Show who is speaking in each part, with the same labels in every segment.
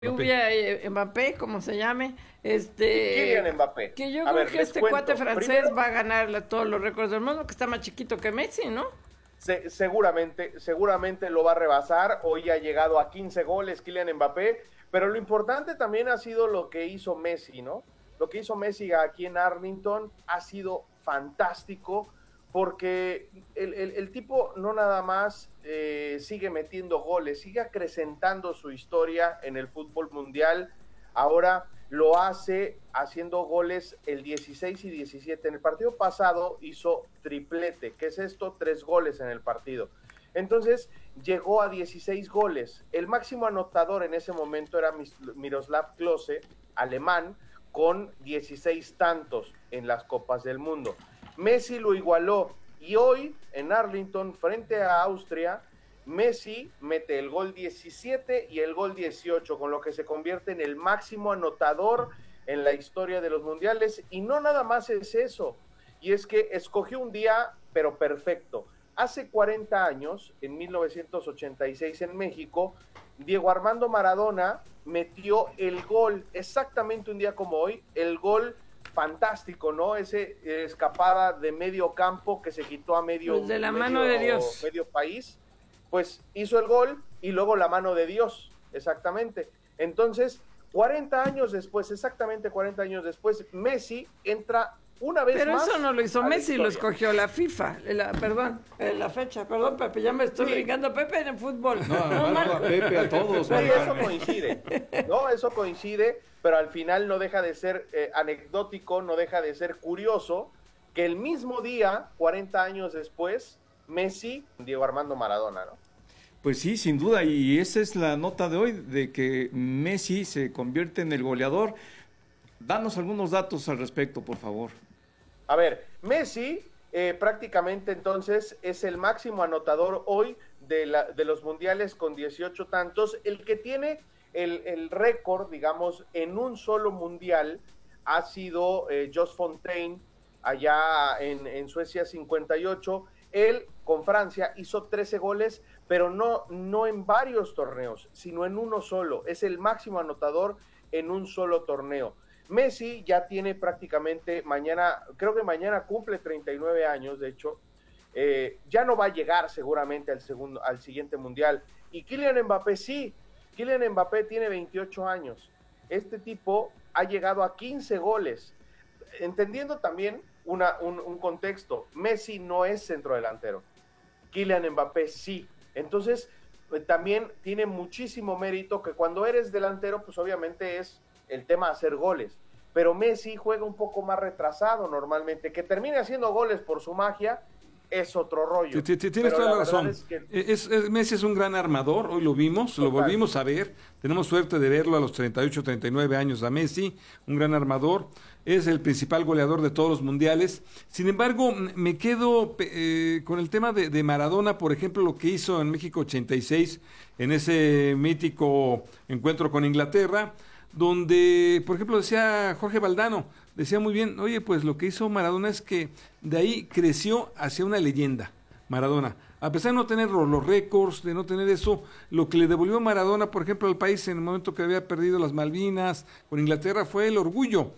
Speaker 1: Lluvia Mbappé, como se llame,
Speaker 2: Kylian Mbappé.
Speaker 1: que yo
Speaker 2: A
Speaker 1: creo
Speaker 2: ver,
Speaker 1: que
Speaker 2: les
Speaker 1: este cuate
Speaker 2: cuento.
Speaker 1: francés
Speaker 2: Primero,
Speaker 1: va a ganar todos los récords del mundo, que está más chiquito que Messi, ¿no?
Speaker 2: seguramente lo va a rebasar. Hoy ha llegado a 15 goles Kylian Mbappé, pero lo importante también ha sido lo que hizo Messi, ¿no? Lo que hizo Messi aquí en Arlington ha sido fantástico porque el tipo no nada más sigue metiendo goles, sigue acrecentando su historia en el fútbol mundial. Ahora lo hace haciendo goles el 16 y 17. En el partido pasado hizo triplete. ¿Qué es esto? 3 goles en el partido. Entonces llegó a 16 goles. El máximo anotador en ese momento era Miroslav Klose, alemán, con 16 tantos en las Copas del Mundo. Messi lo igualó y hoy en Arlington, frente a Austria, Messi mete el gol 17 y el gol 18, con lo que se convierte en el máximo anotador en la historia de los mundiales. Y no nada más es eso, y es que escogió un día, pero perfecto. Hace 40 años, en 1986 en México, Diego Armando Maradona metió el gol, exactamente un día como hoy, el gol fantástico, ¿no? Ese escapada de medio campo que se quitó a
Speaker 1: Pues de la mano de Dios.
Speaker 2: medio país, pues hizo el gol y luego la mano de Dios, exactamente. Entonces, 40 años después, exactamente 40 años después, Messi entra una vez
Speaker 1: Pero eso
Speaker 2: más
Speaker 1: no lo hizo
Speaker 2: a la
Speaker 1: Messi, lo
Speaker 2: historia.
Speaker 1: escogió la FIFA, la fecha, perdón, Pepe, ya me estoy
Speaker 2: Sí.
Speaker 1: brincando, Pepe, en el fútbol.
Speaker 3: No,
Speaker 1: No,
Speaker 3: a
Speaker 1: Marco.
Speaker 3: Pepe, a todos,
Speaker 2: Sí,
Speaker 3: Mari
Speaker 2: eso
Speaker 3: Carmen.
Speaker 2: coincide, ¿no? Eso coincide, pero al final no deja de ser anecdótico, no deja de ser curioso que el mismo día, 40 años después, Messi, Diego Armando Maradona, ¿no?
Speaker 3: Pues sí, sin duda, y esa es la nota de hoy, de que Messi se convierte en el goleador. Danos algunos datos al respecto, por favor.
Speaker 2: A ver, Messi prácticamente entonces es el máximo anotador hoy de los mundiales con 18 tantos. El que tiene el récord, digamos, en un solo mundial ha sido Jos Fontaine, allá en Suecia 58. Él con Francia hizo 13 goles, pero no en varios torneos, sino en uno solo. Es el máximo anotador en un solo torneo. Messi ya tiene prácticamente mañana, creo que mañana cumple 39 años, de hecho, ya no va a llegar seguramente al siguiente mundial. Y Kylian Mbappé sí, Kylian Mbappé tiene 28 años. Este tipo ha llegado a 15 goles. Entendiendo también un contexto, Messi no es centrodelantero, Kylian Mbappé sí. Entonces, también tiene muchísimo mérito que cuando eres delantero, pues obviamente es el tema de hacer goles. Pero Messi juega un poco más retrasado normalmente. Que termine haciendo goles por su magia es otro rollo.
Speaker 4: Tienes
Speaker 2: Pero
Speaker 4: toda la
Speaker 2: verdad
Speaker 4: razón.
Speaker 2: es que
Speaker 4: Messi es un gran armador, hoy lo vimos, lo
Speaker 2: total.
Speaker 4: volvimos a ver. Tenemos suerte de verlo a los 38, 39 años a Messi, un gran armador. Es el principal goleador de todos los mundiales. Sin embargo, me quedo con el tema de Maradona, por ejemplo, lo que hizo en México 86, en ese mítico encuentro con Inglaterra, donde, por ejemplo, decía Jorge Valdano, decía muy bien, oye, pues lo que hizo Maradona es que de ahí creció hacia una leyenda, Maradona. A pesar de no tener los récords, de no tener eso, lo que le devolvió Maradona, por ejemplo, al país en el momento que había perdido las Malvinas con Inglaterra fue el orgullo.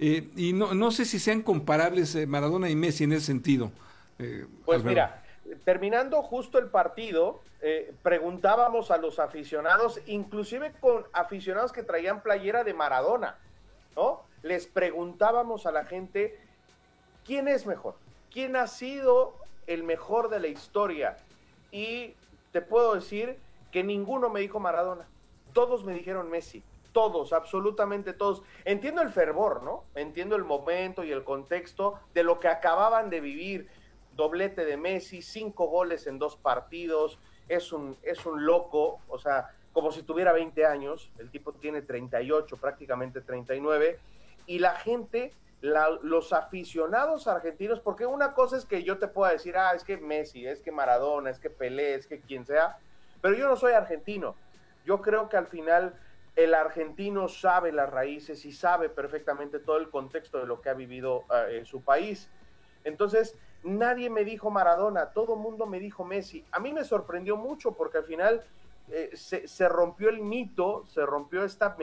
Speaker 4: Y no sé si sean comparables Maradona y Messi en ese sentido.
Speaker 2: Pues
Speaker 4: Alfredo.
Speaker 2: mira, terminando justo el partido, preguntábamos a los aficionados, inclusive con aficionados que traían playera de Maradona, ¿no? Les preguntábamos a la gente, ¿quién es mejor? ¿Quién ha sido el mejor de la historia? Y te puedo decir que ninguno me dijo Maradona, todos me dijeron Messi. Todos, absolutamente todos. Entiendo el fervor, ¿no? Entiendo el momento y el contexto de lo que acababan de vivir. Doblete de Messi, 5 goles en 2 partidos, es un loco, o sea, como si tuviera 20 años, el tipo tiene 38, prácticamente 39, y la gente, los aficionados argentinos, porque una cosa es que yo te pueda decir, es que Messi, es que Maradona, es que Pelé, es que quien sea, pero yo no soy argentino. Yo creo que al final el argentino sabe las raíces y sabe perfectamente todo el contexto de lo que ha vivido en su país. Entonces, nadie me dijo Maradona, todo el mundo me dijo Messi. A mí me sorprendió mucho porque al final se rompió el mito, se rompió esta